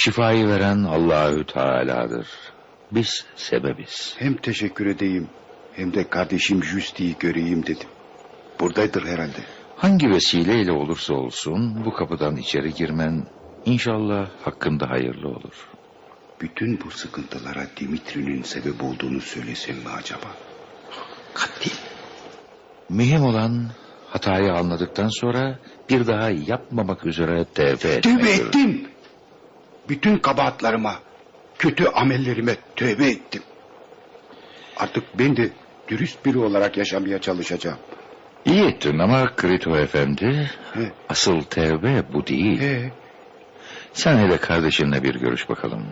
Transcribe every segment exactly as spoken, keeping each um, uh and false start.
Şifayı veren Allahü Teala'dır. Biz sebebiz. Hem teşekkür edeyim hem de kardeşim Justy'yi göreyim dedim. Buradaydır herhalde. Hangi vesileyle olursa olsun bu kapıdan içeri girmen inşallah hakkında hayırlı olur. Bütün bu sıkıntılara Dimitri'nin sebep olduğunu söylesem mi acaba? Katil. Mühim olan hatayı anladıktan sonra bir daha yapmamak üzere tevbe etmektir. Tövbe ettim. Bütün kabahatlarıma, kötü amellerime tövbe ettim. Artık ben de dürüst biri olarak yaşamaya çalışacağım. İyi ettin ama Krito Efendi, He. asıl tevbe bu değil. He. Sen hele kardeşinle bir görüş bakalım.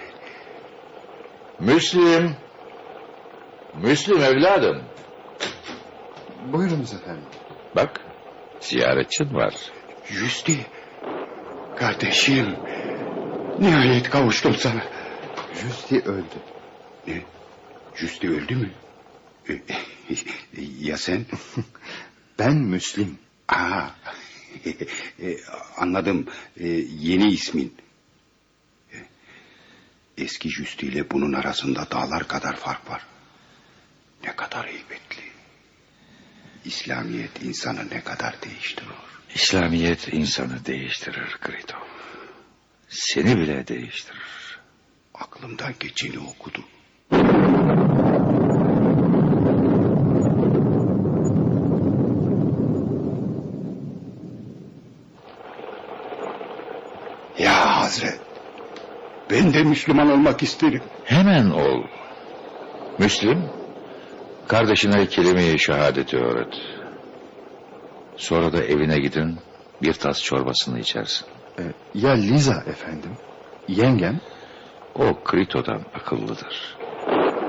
Müslim. Müslim evladım. Buyurunuz efendim. Bak, ziyaretçin var. Justy, kardeşim, nihayet kavuştum sana. Justy öldü. Ne? Justy öldü mü? E, ya sen? Ben Müslim. Aa, e, anladım. E, yeni ismin. E, eski Justy ile bunun arasında dağlar kadar fark var. Ne kadar heybetli. İslamiyet insanı ne kadar değiştiriyor. İslamiyet insanı değiştirir Krito. Seni bile değiştirir. Aklımdan geçeni okudu. Ya Hazret, ben de Müslüman olmak isterim. Hemen ol. Müslim, kardeşine kelime-i şehadeti öğret. Sonra da evine gidin, bir tas çorbasını içersin. Ee, ya Liza efendim? Yengem? O Krito'dan akıllıdır.